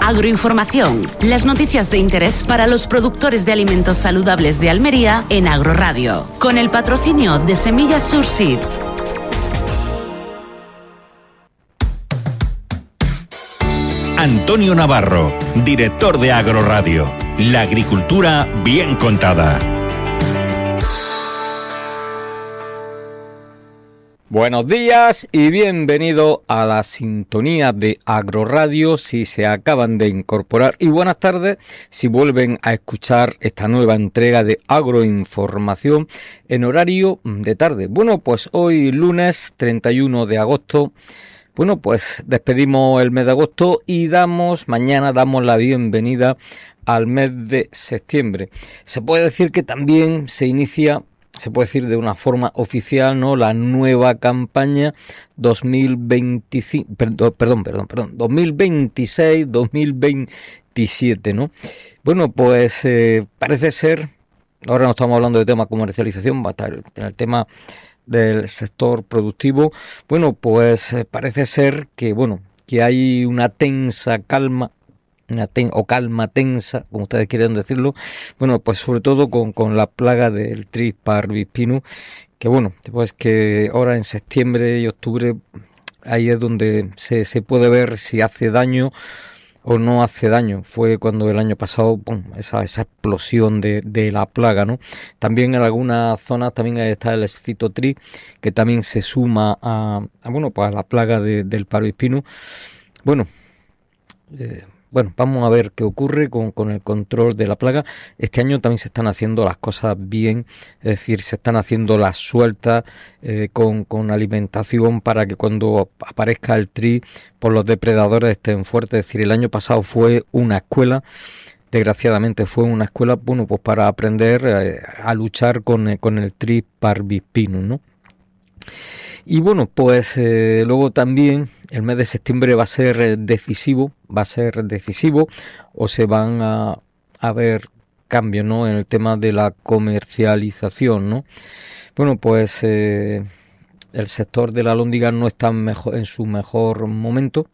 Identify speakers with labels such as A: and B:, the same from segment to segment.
A: Agroinformación, las noticias de interés para los productores de alimentos saludables de Almería en Agroradio, con el patrocinio de Semillas Surseed.
B: Antonio Navarro, director de Agroradio. La agricultura bien contada.
C: Buenos días y bienvenido a la sintonía de Agroradio si se acaban de incorporar, y buenas tardes si vuelven a escuchar esta nueva entrega de Agroinformación en horario de tarde. Bueno, pues hoy lunes 31 de agosto, bueno, pues despedimos el mes de agosto y mañana damos la bienvenida al mes de septiembre. Se puede decir que también se inicia, se puede decir de una forma oficial, ¿no?, la nueva campaña 2026-2027, ¿no? Bueno, pues parece ser, ahora no estamos hablando de tema comercialización, va a estar en el tema del sector productivo. Bueno, pues parece ser que, que hay una tensa calma, calma tensa, como ustedes quieran decirlo, bueno, pues sobre todo con la plaga del Trix parvispinus, que pues que ahora en septiembre y octubre ahí es donde se puede ver si hace daño o no hace daño. Fue cuando el año pasado, esa explosión de la plaga, ¿no? También en algunas zonas también está el Excitotrix, que también se suma a la plaga del parvispinus. Vamos a ver qué ocurre con el control de la plaga. Este año también se están haciendo las cosas bien, es decir, se están haciendo las sueltas con alimentación para que cuando aparezca el Trix, pues los depredadores estén fuertes. Es decir, el año pasado fue una escuela, desgraciadamente fue una escuela, pues para aprender a luchar con el Trix parvispinus, ¿no? Y pues luego también el mes de septiembre va a ser decisivo, o se van a ver cambios, ¿no?, en el tema de la comercialización, ¿no? Pues el sector de la alhóndiga no está en su mejor momento.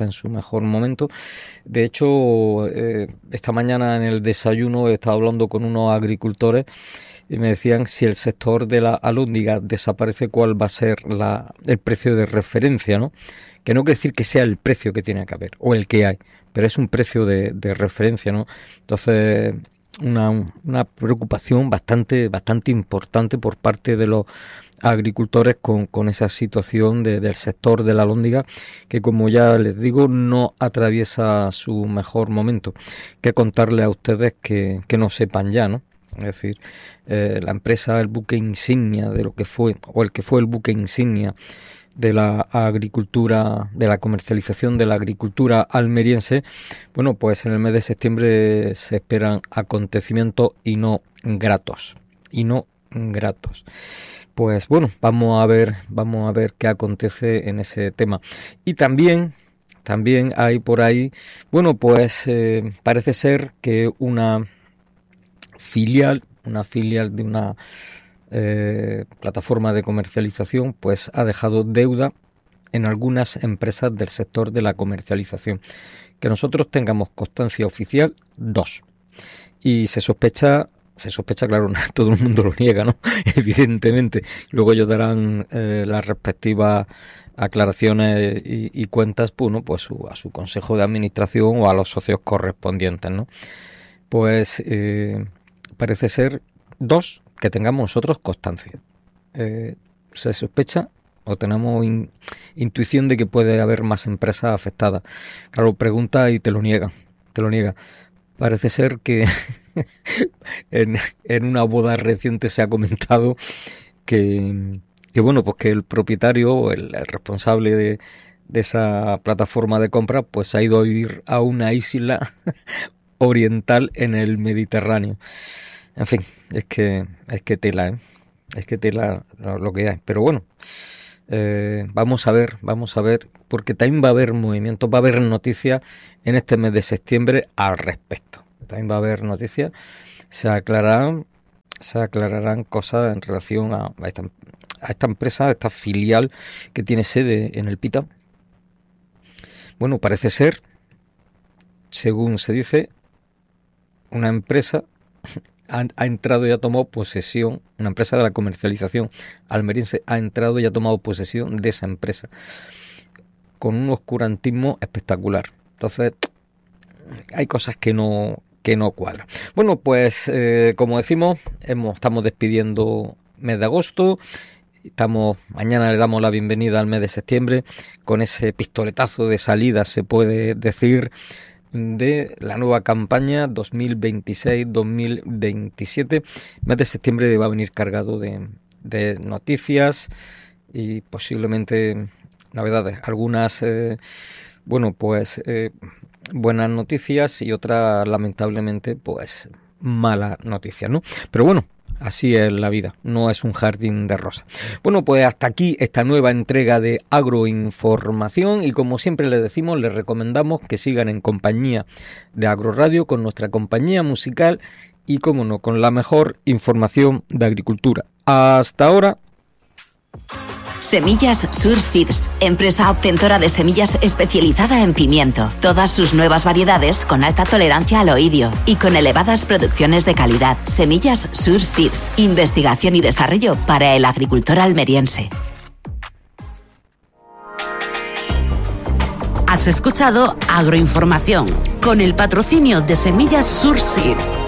C: De hecho, esta mañana en el desayuno he estado hablando con unos agricultores y me decían si el sector de la alhóndiga desaparece, cuál va a ser el precio de referencia, ¿no? Que no quiere decir que sea el precio que tiene que haber o el que hay, pero es un precio de referencia, ¿no? Entonces, una preocupación bastante importante por parte de los agricultores con esa situación del sector de la alhóndiga, que, como ya les digo, no atraviesa su mejor momento. Que contarle a ustedes que no sepan ya, ¿no? Es decir, la empresa, el buque insignia de lo que fue, o el que fue el buque insignia de la agricultura, de la comercialización de la agricultura almeriense, pues en el mes de septiembre se esperan acontecimientos y no gratos. Pues vamos a ver qué acontece en ese tema. Y también hay por ahí, pues parece ser que una filial de una plataforma de comercialización pues ha dejado deuda en algunas empresas del sector de la comercialización. Que nosotros tengamos constancia oficial, 2. Y se sospecha, claro, todo el mundo lo niega, ¿no? Evidentemente. Luego ellos darán las respectivas aclaraciones y cuentas, pues a su consejo de administración o a los socios correspondientes, ¿no? Pues parece ser, 2, que tengamos nosotros constancia. Se sospecha o tenemos intuición de que puede haber más empresas afectadas. Claro, pregunta y te lo niega. Parece ser que en una boda reciente se ha comentado que el propietario o el responsable de esa plataforma de compra pues ha ido a vivir a una isla oriental en el Mediterráneo. En fin, es que tela, es que tela lo que hay. Pero vamos a ver, porque también va a haber movimientos, va a haber noticias en este mes de septiembre al respecto. También va a haber noticias, se aclararán cosas en relación a esta empresa, a esta filial que tiene sede en el Pita. Parece ser, según se dice, una empresa ha entrado y ha tomado posesión, una empresa de la comercialización almeriense ha entrado y ha tomado posesión de esa empresa, con un oscurantismo espectacular. Entonces, hay cosas que no cuadran. Bueno, pues como decimos, estamos despidiendo mes de agosto. Mañana le damos la bienvenida al mes de septiembre con ese pistoletazo de salida, se puede decir, de la nueva campaña 2026-2027. Mes de septiembre va a venir cargado de noticias y posiblemente novedades. Algunas, buenas noticias y otras, lamentablemente, pues malas noticias, ¿no? Pero bueno, así es la vida, no es un jardín de rosas. Bueno, pues hasta aquí esta nueva entrega de Agroinformación y como siempre les decimos, les recomendamos que sigan en compañía de Agroradio con nuestra compañía musical y, como no, con la mejor información de agricultura. Hasta ahora.
D: Semillas Sur Seeds, empresa obtentora de semillas especializada en pimiento. Todas sus nuevas variedades con alta tolerancia al oidio y con elevadas producciones de calidad. Semillas Sur Seeds, investigación y desarrollo para el agricultor almeriense.
A: Has escuchado Agroinformación con el patrocinio de Semillas Sur Seed.